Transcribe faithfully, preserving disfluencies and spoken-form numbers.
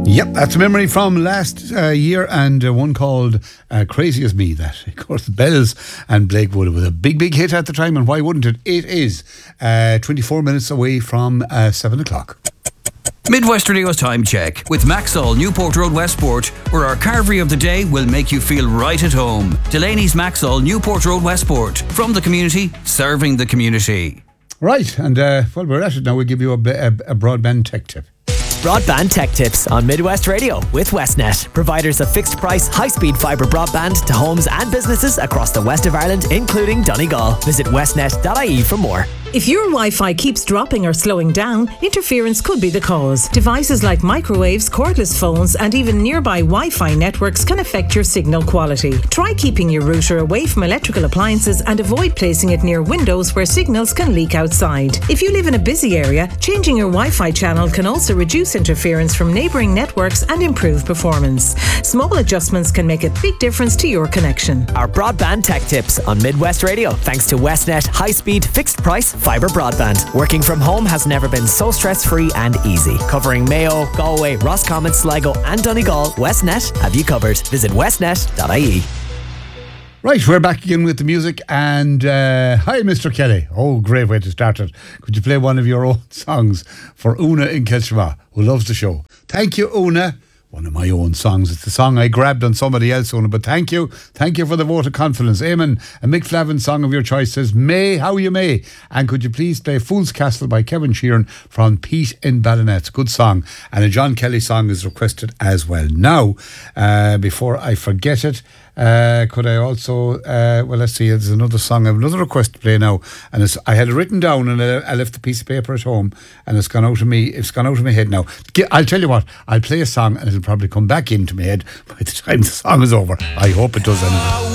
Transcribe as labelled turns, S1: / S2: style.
S1: Yep, that's a memory from last uh, year, and uh, one called uh, Crazy As Me, that, of course, Bells and Blake Wood. It was a big, big hit at the time, and why wouldn't it? It is uh, twenty-four minutes away from uh, seven o'clock.
S2: Midwest Radio's time check with Maxol, Newport Road, Westport, where our carvery of the day will make you feel right at home. Delaney's Maxol, Newport Road, Westport. From the community, serving the community.
S1: Right, and uh, while we're at it now, we'll give you a, a, a broadband tech tip.
S3: Broadband Tech Tips on Midwest Radio with Westnet, providers of fixed price, high speed fibre broadband to homes and businesses across the west of Ireland, including Donegal. Visit westnet dot I E for more.
S4: If your Wi-Fi keeps dropping or slowing down, interference could be the cause. Devices like microwaves, cordless phones, and even nearby Wi-Fi networks can affect your signal quality. Try keeping your router away from electrical appliances and avoid placing it near windows where signals can leak outside. If you live in a busy area, changing your Wi-Fi channel can also reduce interference from neighbouring networks and improve performance. Small adjustments can make a big difference to your connection.
S3: Our Broadband Tech Tips on Midwest Radio, thanks to Westnet high-speed, fixed-price fibre broadband. Working from home has never been so stress-free and easy. Covering Mayo, Galway, Roscommon, Sligo and Donegal, Westnet have you covered. Visit westnet dot I E.
S1: Right, we're back again with the music, and uh, hi, Mister Kelly. Oh, great way to start it. Could you play one of your own songs for Una in Kilshawa, who loves the show? Thank you, Una. One of my own songs. It's the song I grabbed on somebody else, Una, but thank you. Thank you for the vote of confidence. Eamon, a Mick Flavin song of your choice says, May, How You May. And could you please play Fool's Castle by Kevin Sheeran from Pete in Ballinet. It's a good song. And a John Kelly song is requested as well. Now, uh, before I forget it, Uh, could I also, uh, well, let's see, there's another song, I have another request to play now, and it's, I had it written down and I, I left the piece of paper at home, and it's gone out of me, it's gone out of my head now. I'll tell you what, I'll play a song and it'll probably come back into my head by the time the song is over. I hope it does anyway.